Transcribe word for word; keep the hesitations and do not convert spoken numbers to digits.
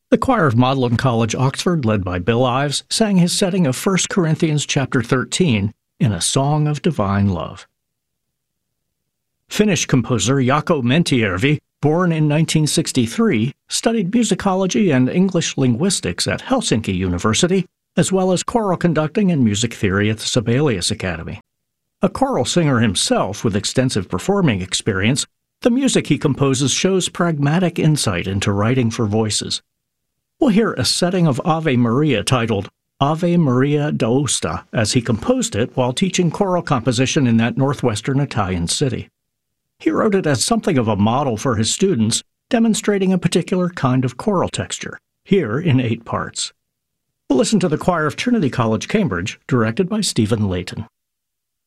The choir of Magdalen College, Oxford, led by Bill Ives, sang his setting of First Corinthians chapter thirteen in a song of divine love. Finnish composer Jaakko Mentijärvi, born in nineteen sixty-three, studied musicology and English linguistics at Helsinki University, as well as choral conducting and music theory at the Sibelius Academy. A choral singer himself with extensive performing experience, the music he composes shows pragmatic insight into writing for voices. We'll hear a setting of Ave Maria titled Ave Maria d'Aosta as he composed it while teaching choral composition in that northwestern Italian city. He wrote it as something of a model for his students, demonstrating a particular kind of choral texture, here in eight parts. We'll listen to the choir of Trinity College, Cambridge, directed by Stephen Layton.